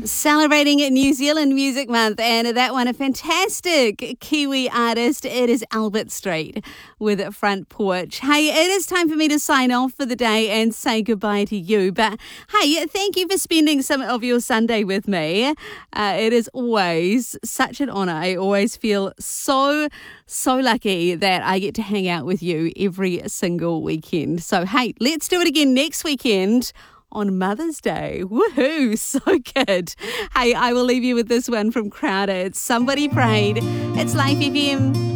Celebrating New Zealand Music Month, and that one, a fantastic Kiwi artist. It is Albert Street with Front Porch. Hey, it is time for me to sign off for the day and say goodbye to you. But hey, thank you for spending some of your Sunday with me. It is always such an honour. I always feel so lucky that I get to hang out with you every single weekend. So hey, let's do it again next weekend on Mother's Day. Woohoo, so good. Hey, I will leave you with this one from Crowder. It's Somebody Prayed. It's Life FM.